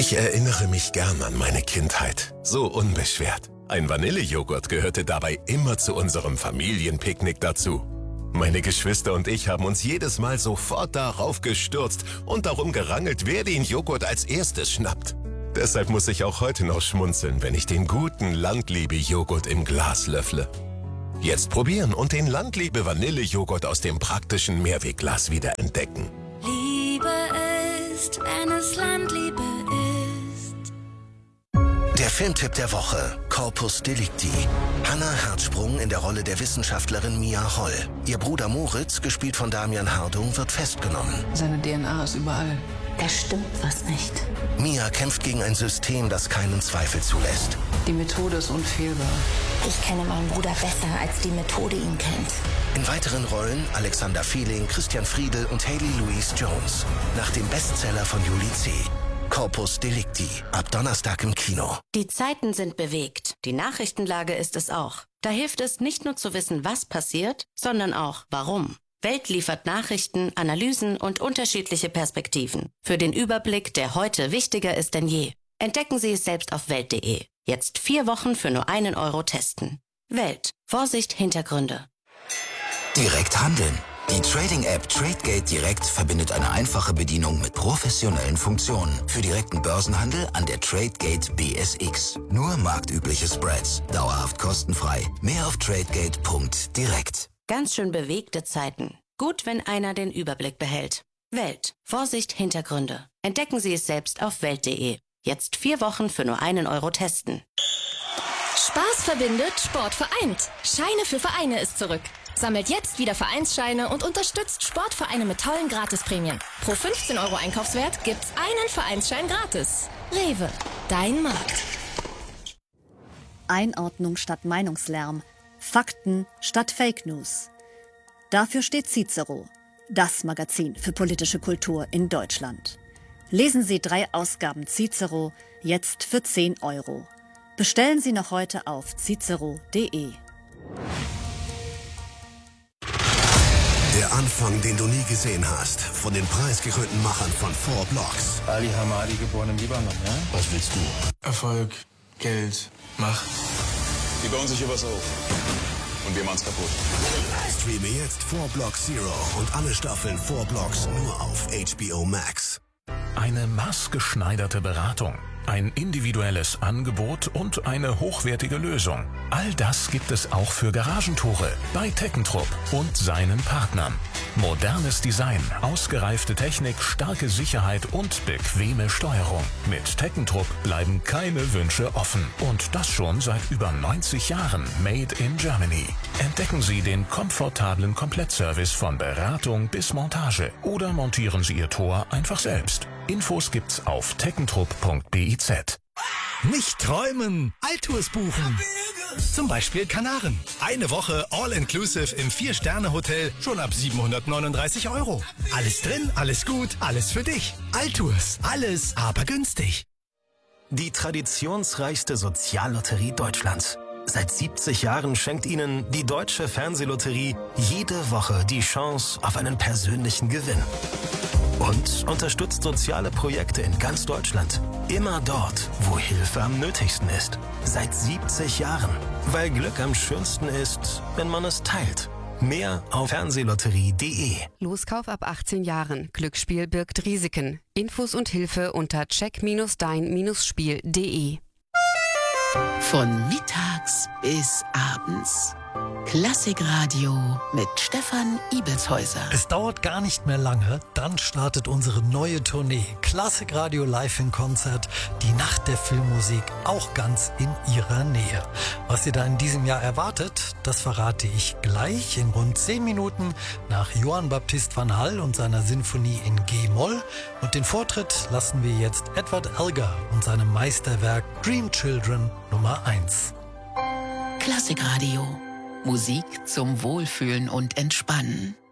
Ich erinnere mich gern an meine Kindheit. So unbeschwert. Ein Vanillejoghurt gehörte dabei immer zu unserem Familienpicknick dazu. Meine Geschwister und ich haben uns jedes Mal sofort darauf gestürzt und darum gerangelt, wer den Joghurt als erstes schnappt. Deshalb muss ich auch heute noch schmunzeln, wenn ich den guten Landliebe-Joghurt im Glas löffle. Jetzt probieren und den Landliebe-Vanillejoghurt aus dem praktischen Mehrwegglas wieder entdecken. Liebe ist, wenn es Landliebe ist. Der Filmtipp der Woche, Corpus Delicti. Hannah Herzsprung in der Rolle der Wissenschaftlerin Mia Holl. Ihr Bruder Moritz, gespielt von Damian Hardung, wird festgenommen. Seine DNA ist überall. Da stimmt was nicht. Mia kämpft gegen ein System, das keinen Zweifel zulässt. Die Methode ist unfehlbar. Ich kenne meinen Bruder besser, als die Methode ihn kennt. In weiteren Rollen Alexander Fehling, Christian Friedel und Hayley Louise Jones. Nach dem Bestseller von Julie C. Corpus Delicti. Ab Donnerstag im Kino. Die Zeiten sind bewegt. Die Nachrichtenlage ist es auch. Da hilft es nicht nur zu wissen, was passiert, sondern auch warum. Welt liefert Nachrichten, Analysen und unterschiedliche Perspektiven. Für den Überblick, der heute wichtiger ist denn je. Entdecken Sie es selbst auf Welt.de. Jetzt 4 Wochen für nur 1 Euro testen. Welt. Vorsicht, Hintergründe. Direkt handeln. Die Trading-App Tradegate Direkt verbindet eine einfache Bedienung mit professionellen Funktionen für direkten Börsenhandel an der Tradegate BSX. Nur marktübliche Spreads, dauerhaft kostenfrei. Mehr auf tradegate.direkt. Ganz schön bewegte Zeiten. Gut, wenn einer den Überblick behält. Welt. Vorsicht, Hintergründe. Entdecken Sie es selbst auf Welt.de. Jetzt 4 Wochen für nur 1 Euro testen. Spaß verbindet, Sport vereint. Scheine für Vereine ist zurück. Sammelt jetzt wieder Vereinsscheine und unterstützt Sportvereine mit tollen Gratisprämien. Pro 15 Euro Einkaufswert gibt's einen Vereinsschein gratis. Rewe, dein Markt. Einordnung statt Meinungslärm. Fakten statt Fake News. Dafür steht Cicero, das Magazin für politische Kultur in Deutschland. Lesen Sie 3 Ausgaben Cicero jetzt für 10 Euro. Bestellen Sie noch heute auf cicero.de. Der Anfang, den du nie gesehen hast, von den preisgekrönten Machern von 4 Blocks. Ali Hamadi, geboren im Libanon, ja? Was willst du? Erfolg, Geld, Macht. Die bauen sich hier was auf. Und wir machen's kaputt. Streame jetzt 4 Blocks Zero und alle Staffeln 4 Blocks nur auf HBO Max. Eine maßgeschneiderte Beratung, ein individuelles Angebot und eine hochwertige Lösung. All das gibt es auch für Garagentore bei Teckentrupp und seinen Partnern. Modernes Design, ausgereifte Technik, starke Sicherheit und bequeme Steuerung. Mit Teckentrupp bleiben keine Wünsche offen. Und das schon seit über 90 Jahren. Made in Germany. Entdecken Sie den komfortablen Komplettservice von Beratung bis Montage. Oder montieren Sie Ihr Tor einfach selbst. Infos gibt's auf teckentrupp.biz. Nicht träumen, Altours buchen. Zum Beispiel Kanaren. Eine Woche All-Inclusive im 4-Sterne-Hotel schon ab 739 €. Alles drin, alles gut, alles für dich. Altours, alles aber günstig. Die traditionsreichste Soziallotterie Deutschlands. Seit 70 Jahren schenkt Ihnen die Deutsche Fernsehlotterie jede Woche die Chance auf einen persönlichen Gewinn. Und unterstützt soziale Projekte in ganz Deutschland. Immer dort, wo Hilfe am nötigsten ist. Seit 70 Jahren. Weil Glück am schönsten ist, wenn man es teilt. Mehr auf Fernsehlotterie.de. Loskauf ab 18 Jahren. Glücksspiel birgt Risiken. Infos und Hilfe unter check-dein-spiel.de. Von mittags bis abends. Klassikradio mit Stefan Ibelshäuser. Es dauert gar nicht mehr lange, dann startet unsere neue Tournee. Klassikradio live in Konzert, die Nacht der Filmmusik, auch ganz in Ihrer Nähe. Was ihr da in diesem Jahr erwartet, das verrate ich gleich in rund 10 Minuten nach Johann Baptist van Hall und seiner Sinfonie in G-Moll. Und den Vortritt lassen wir jetzt Edward Elgar und seinem Meisterwerk Dream Children Nummer 1. Klassikradio. Musik zum Wohlfühlen und Entspannen.